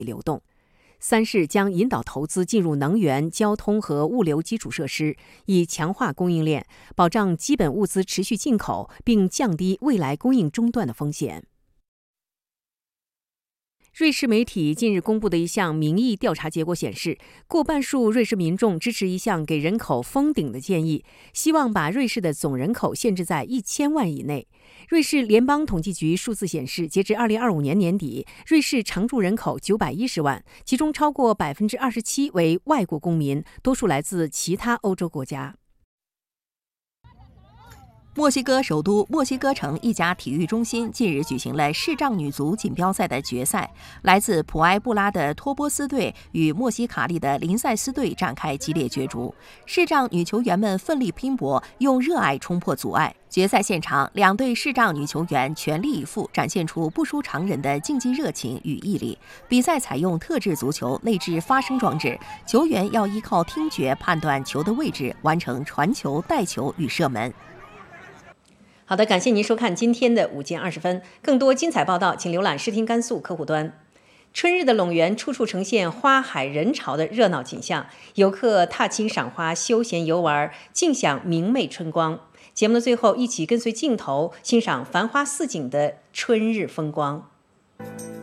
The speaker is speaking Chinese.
流动。三是将引导投资进入能源、交通和物流基础设施，以强化供应链，保障基本物资持续进口，并降低未来供应中断的风险。瑞士媒体近日公布的一项民意调查结果显示，过半数瑞士民众支持一项给人口封顶的建议，希望把瑞士的总人口限制在1000万以内。瑞士联邦统计局数字显示，截至2025年年底，瑞士常住人口910万，其中超过27%为外国公民，多数来自其他欧洲国家。 墨西哥首都墨西哥城一家体育中心近日举行了视障女足锦标赛的决赛，来自普埃布拉的托波斯队与墨西卡利的林塞斯队展开激烈角逐。视障女球员们奋力拼搏，用热爱冲破阻碍。决赛现场，两队视障女球员全力以赴，展现出不输常人的竞技热情与毅力。比赛采用特制足球内置发声装置，球员要依靠听觉判断球的位置，完成传球、带球与射门。 好的，感谢您收看今天的午间20分。更多精彩报道，请浏览视听甘肃客户端。春日的陇源处处呈现花海人潮的热闹景象，游客踏青赏花、休闲游玩，尽享明媚春光。节目的最后，一起跟随镜头欣赏繁花似锦的春日风光。